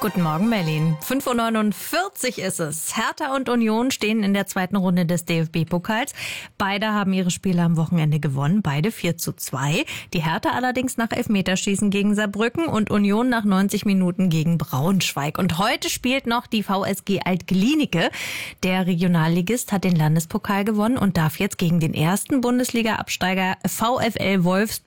Guten Morgen, Merlin. 5:49 Uhr ist es. Hertha und Union stehen in der zweiten Runde des DFB-Pokals. Beide haben ihre Spiele am Wochenende gewonnen, beide 4:2. Die Hertha allerdings nach Elfmeterschießen gegen Saarbrücken und Union nach 90 Minuten gegen Braunschweig. Und heute spielt noch die VSG Alt-Glienicke. Der Regionalligist hat den Landespokal gewonnen und darf jetzt gegen den ersten Bundesliga-Absteiger VfL Wolfsburg